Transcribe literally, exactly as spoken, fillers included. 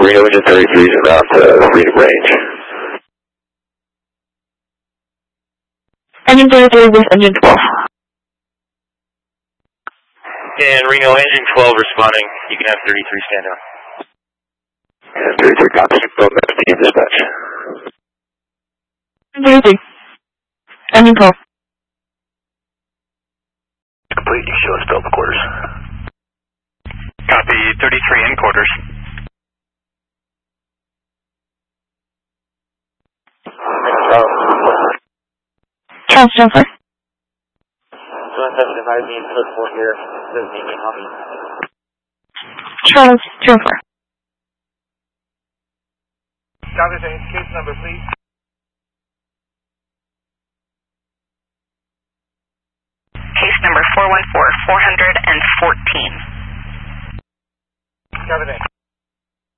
Reno engine thirty-three is about uh, freedom range. Engine thirty-three with engine twelve. And Reno engine twelve responding. You can have thirty-three stand down. And thirty-three copies from team dispatch. thirty-three. Engine twelve. Complete, you show us Delta quarters. Copy, thirty-three in quarters. Charles Jumper. Joint seven advise me in code four here. This is me, copy. Charles Jumper. Copy, case number, please. Case number four one four, four hundred fourteen. Copy,